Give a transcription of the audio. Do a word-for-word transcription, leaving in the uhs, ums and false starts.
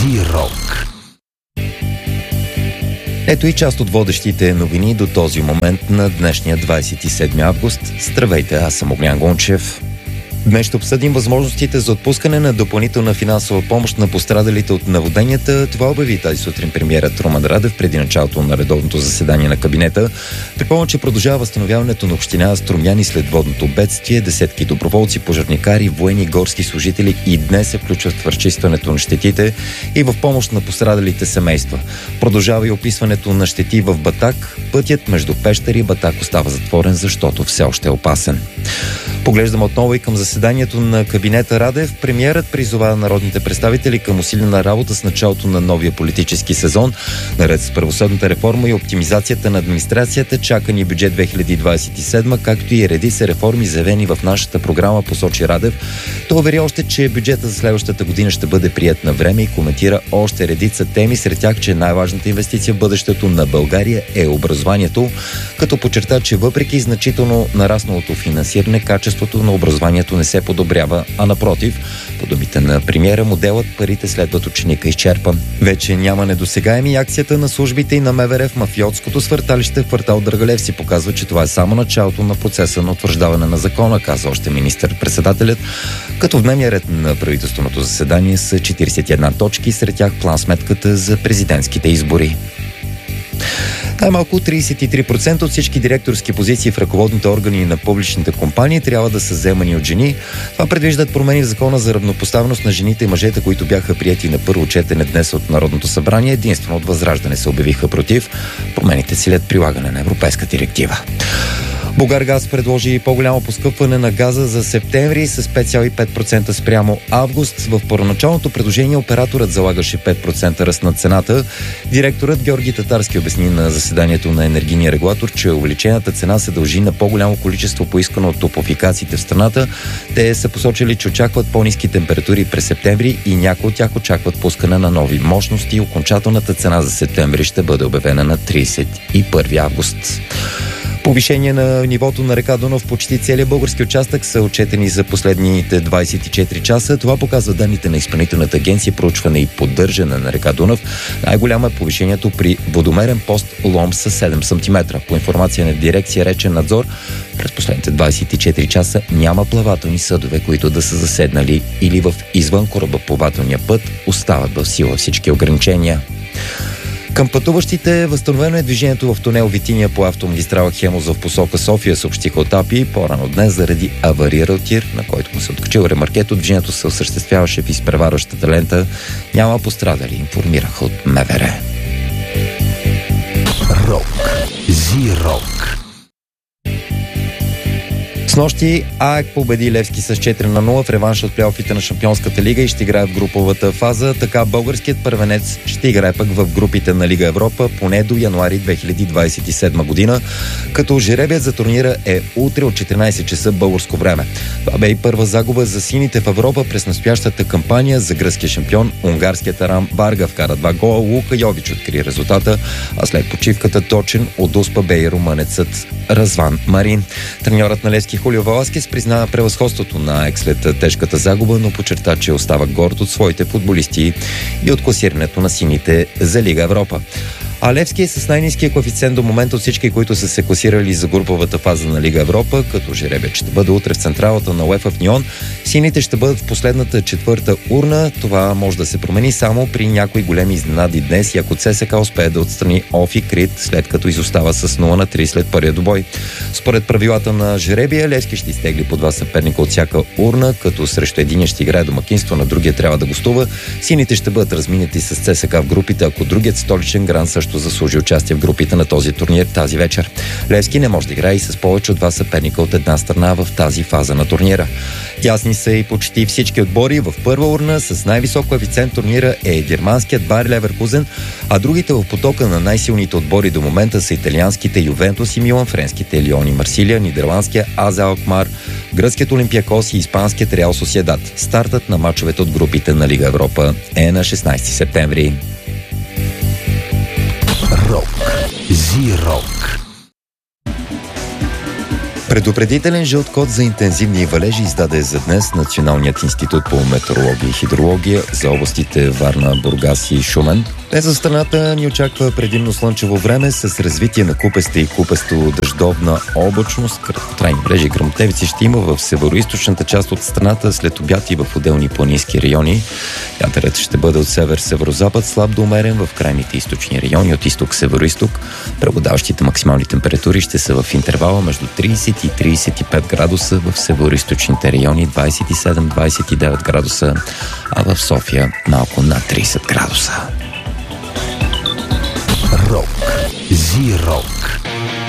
Зи-рок. Ето и част от водещите новини до този момент на днешния двадесет и седми август. Здравейте, аз съм Огнян Гончев. Днес ще обсъдим възможностите за отпускане на допълнителна финансова помощ на пострадалите от наводненията. Това обяви тази сутрин премиерът Румен Радев преди началото на редовното заседание на кабинета. Припомня, че продължава възстановяването на община Струмяни след водното бедствие. Десетки доброволци, пожарникари, военни, горски служители и днес се включват в разчистването на щетите и в помощ на пострадалите семейства. Продължава и описването на щети в Батак. Пътят между Пещера и Батак остава затворен, защото все още е опасен. Поглеждам отново и към заседанието на кабинета Радев. Премиерът призова народните представители към усилена работа с началото на новия политически сезон. Наред с правосъдната реформа и оптимизацията на администрацията, чака ни бюджет две хиляди двадесет и седма, както и редица реформи, заявени в нашата програма, посочи Радев. Той увери още, че бюджета за следващата година ще бъде приет на време и коментира още редица теми, сред тях, че най-важната инвестиция в бъдещето на България е образованието, като подчерта, че въпреки значително нарасналото финансиране, качеството на образованието не се подобрява, а напротив, по думите на премиера, моделът парите следват ученика изчерпан. Вече няма недосегаеми. Акцията на службите и на МВР в мафиотското свърталище в квартал Драгалев си показва, че това е само началото на процеса на утвърждаване на закона, каза още министър-председателят, като в дневния ред на правителственото заседание са четиридесет и една точки, сред тях план-сметката за президентските избори. Най-малко тридесет и три процента от всички директорски позиции в ръководните органи на публичните компании трябва да са заемани от жени. Това предвиждат промени в закона за равнопоставеност на жените и мъжете, които бяха приети на първо четене днес от Народното събрание. Единствено от Възраждане се обявиха против. Промените целят прилагане на европейска директива. Булгаргаз предложи по-голямо поскъпване на газа за септември с пет цяло и пет процента спрямо август. В първоначалното предложение операторът залагаше пет процента ръст на цената. Директорът Георги Татарски обясни на заседанието на енергийния регулатор, че увеличената цена се дължи на по-голямо количество поискано от топлофикациите в страната. Те са посочили, че очакват по-ниски температури през септември и някои от тях очакват пускане на нови мощности. Окончателната цена за септември ще бъде обявена на тридесет и първи август. Повишение на нивото на река Дунав в почти целия български участък са отчетени за последните двадесет и четири часа. Това показва данните на Изпълнителната агенция проучване и поддържане на река Дунав. Най-голямо е повишението при водомерен пост Лом с седем сантиметра. По информация на дирекция Речен надзор, през последните двадесет и четири часа няма плавателни съдове, които да са заседнали или в извън корабоплавателния път. Остават в сила всички ограничения. Към пътуващите възстановено е движението в тунел Витиния по автомагистрала Хемус в посока София, съобщиха от АПИ. По-рано днес заради аварирал тир, на който му се откачил ремаркето, движението се осъществяваше в изпреварващата лента. Няма пострадали, информираха от МВР. Рок. Зи-рок. Снощи АЕК победи Левски с четири на нула в реванш от плейофите на Шампионската лига и ще играе в груповата фаза. Така българският първенец ще играе пък в групите на Лига Европа поне до януари две хиляди двадесет и седма година, като жребият за турнира е утре от четиринадесет часа българско време. Това бе и първа загуба за сините в Европа през настоящата кампания. За гръцкия шампион унгарският Арам Варга вкара два гола, Лука Йович откри резултата, а след почивката точен от Успа бе и румънецът Разван Марин. Треньорът на Левски Хулио Веласкес призна превъзходството на АЕК след тежката загуба, но подчерта, че остава горд от своите футболисти и от класирането на сините за Лига Европа. А Левски е с най-ниския коефициент до момента от всички, които са се класирали за груповата фаза на Лига Европа, като жребият ще бъде утре в централата на УЕФА в Ньон. Сините ще бъдат в последната четвърта урна. Това може да се промени само при някои големи изненади днес и ако ЦСКА успее да отстрани Офи Крит, след като изостава с нула на три след първия добой. Според правилата на жребия, Левски ще изтегли по два съперника от всяка урна, като срещу единия ще играе домакинство, на другия трябва да гостува. Сините ще бъдат разминати с ЦСКА в групите, ако другият столичен гранд също заслужи участие в групите на този турнир тази вечер. Левски не може да играе и с повече от два съперника от една страна в тази фаза на турнира. Ясни са и почти всички отбори. В първа урна с най-висок коефициент турнира е германският Байер Леверкузен, а другите в потока на най-силните отбори до момента са италианските Ювентус и Милан, френските Лион и Марсилия, нидерландския АЗ Алкмар, гръцкият Олимпиакос и испанският Реал Сосиедад. Стартът на мачовете от групите на Лига Европа е на шестнадесети септември. Рок. Зи-рок. Предупредителен жълт код за интензивни валежи издаде за днес Националният институт по метеорология и хидрология за областите Варна, Бургас и Шумен. Днес за страната ни очаква предимно слънчево време с развитие на купеста и купесто-дъждовна облачност. Краткотрайни валежи и гръмотевици ще има в североизточната част от страната, след обяд и в отделни планински райони. Вятърът ще бъде от север-северозапад, слаб до умерен в крайните източни райони, от изток-североизток. Преобладаващите максимални температури ще са в интервала между трийсет и трийсет и пет градуса, в североизточните райони двайсет и седем до двайсет и девет градуса, а в София малко над трийсет градуса. Рок. Зи-рок.